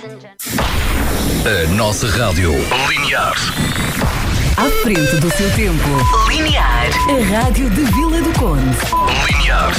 A nossa rádio linear. À frente do seu tempo. Linear. A rádio de Vila do Conde. Linear.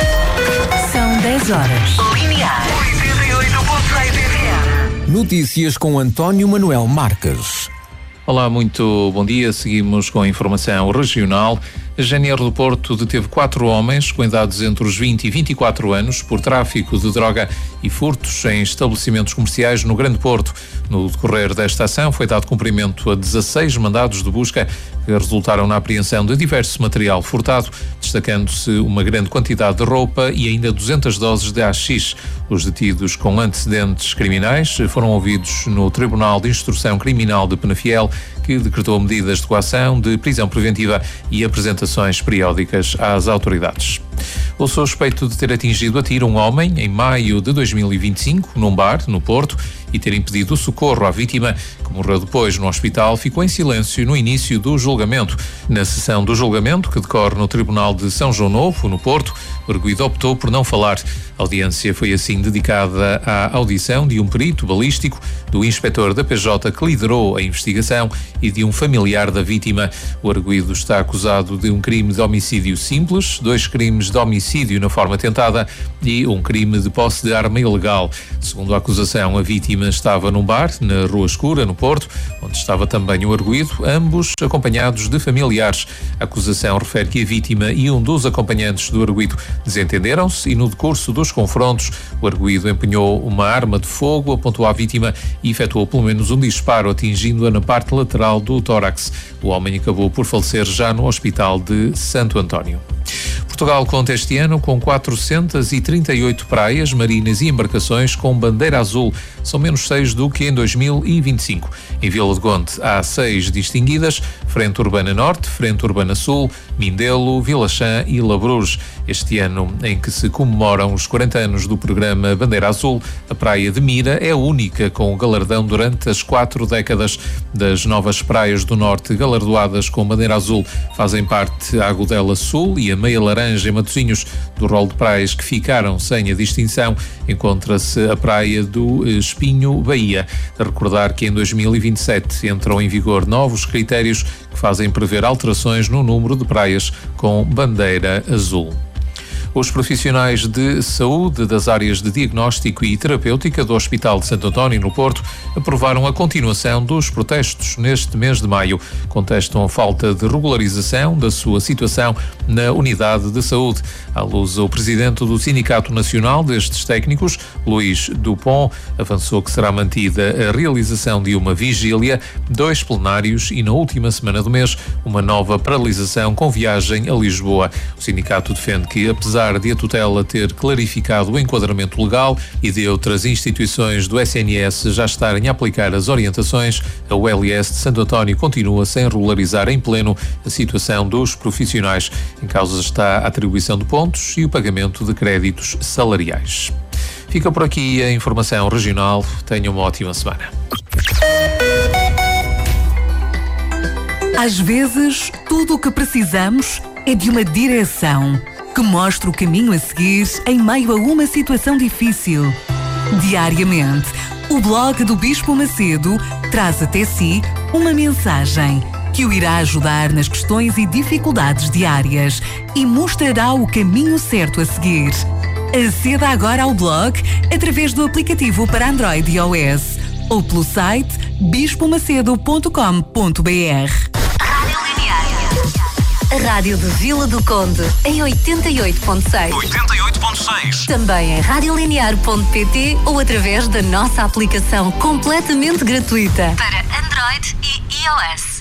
São 10 horas. Linear. 88.6 FM. Notícias com António Manuel Marques. Olá, muito bom dia. Seguimos com a informação regional. A GNR do Porto deteve 4 homens com idades entre os 20 e 24 anos por tráfico de droga e furtos em estabelecimentos comerciais no Grande Porto. No decorrer desta ação foi dado cumprimento a 16 mandados de busca que resultaram na apreensão de diverso material furtado, destacando-se uma grande quantidade de roupa e ainda 200 doses de haxixe. Os detidos com antecedentes criminais foram ouvidos no Tribunal de Instrução Criminal de Penafiel, que decretou medidas de coação, de prisão preventiva e apresentações periódicas às autoridades. O suspeito de ter atingido a tiro um homem em maio de 2025, num bar, no Porto, e ter impedido o socorro à vítima, que morreu depois no hospital, ficou em silêncio no início do julgamento. Na sessão do julgamento, que decorre no Tribunal de São João Novo, no Porto, o arguido optou por não falar. A audiência foi assim dedicada à audição de um perito balístico, do inspetor da PJ que liderou a investigação e de um familiar da vítima. O arguido está acusado de um crime de homicídio simples, 2 crimes de homicídio na forma tentada e um crime de posse de arma ilegal. Segundo a acusação, a vítima estava num bar, na Rua Escura, no Porto, onde estava também o arguido, ambos acompanhados de familiares. A acusação refere que a vítima e um dos acompanhantes do arguido desentenderam-se e, no decurso dos confrontos, o arguido empunhou uma arma de fogo, apontou à vítima e efetuou pelo menos um disparo, atingindo-a na parte lateral do tórax. O homem acabou por falecer já no Hospital de Santo António. Portugal conta este ano com 438 praias, marinas e embarcações com bandeira azul. São menos 6 do que em 2025. Em Vila do Conde há 6 distinguidas: Frente Urbana Norte, Frente Urbana Sul, Mindelo, Vila Chã e Labrouge. Este ano, em que se comemoram os 40 anos do programa Bandeira Azul, a praia de Mira é a única com o galardão durante as 4 décadas. Das novas praias do Norte galardoadas com bandeira azul fazem parte a Agudela Sul e a Meia Laranja em Matosinhos. Do rol de praias que ficaram sem a distinção, encontra-se a praia do Espinho, Bahia. A recordar que em 2027 entram em vigor novos critérios que fazem prever alterações no número de praias com bandeira azul. Os profissionais de saúde das áreas de diagnóstico e terapêutica do Hospital de Santo António, no Porto, aprovaram a continuação dos protestos neste mês de maio. Contestam a falta de regularização da sua situação na unidade de saúde. À luz, o presidente do Sindicato Nacional destes técnicos, Luís Dupont, avançou que será mantida a realização de uma vigília, 2 plenários e, na última semana do mês, uma nova paralisação com viagem a Lisboa. O sindicato defende que, apesar de a tutela ter clarificado o enquadramento legal e de outras instituições do SNS já estarem a aplicar as orientações, a ULS de Santo António continua sem regularizar em pleno a situação dos profissionais. Em causa está a atribuição de pontos e o pagamento de créditos salariais. Fica por aqui a informação regional. Tenha uma ótima semana. Às vezes, tudo o que precisamos é de uma direção que mostre o caminho a seguir em meio a uma situação difícil. Diariamente, o blog do Bispo Macedo traz até si uma mensagem que o irá ajudar nas questões e dificuldades diárias e mostrará o caminho certo a seguir. Aceda agora ao blog através do aplicativo para Android e iOS ou pelo site bispomacedo.com.br. A rádio de Vila do Conde em 88.6. 88.6. Também em radiolinear.pt ou através da nossa aplicação completamente gratuita para Android e iOS.